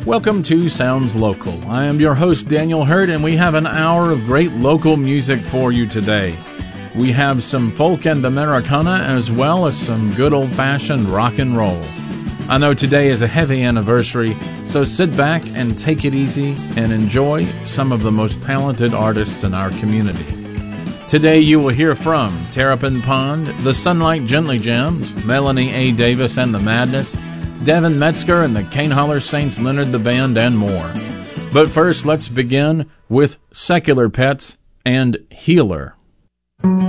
Welcome to Sounds Local. I am your host, Daniel Hurt, and we have an hour of great local music for you today. We have some folk and Americana as well as some good old-fashioned rock and roll. I know today is a heavy anniversary, so sit back and take it easy and enjoy some of the most talented artists in our community. Today you will hear from Terrapin Pond, The Sunlight Gently Gems, Melanie A. Davis and the Madness, Devin Metzger and the Cane Holler Saints Leonard the Band, and more. But first, let's begin with Secular Pets and Healer.